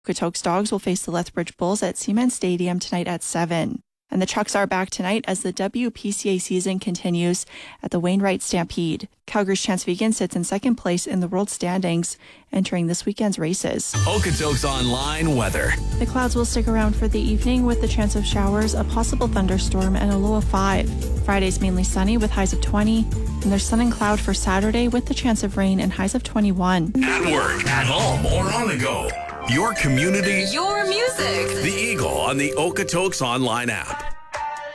Okotoks Dogs will face the Lethbridge Bulls at Seaman Stadium tonight at 7. And the Chucks are back tonight as the WPCA season continues at the Wainwright Stampede. Calgary's Chance Vigen sits in second place in the world standings, entering this weekend's races. Okotoks Online weather. The clouds will stick around for the evening with the chance of showers, a possible thunderstorm, and a low of 5. Friday's mainly sunny with highs of 20. And there's sun and cloud for Saturday with the chance of rain and highs of 21. At work, at home, or on the go. Your community, your music. The Eagle on the Okotoks Online app.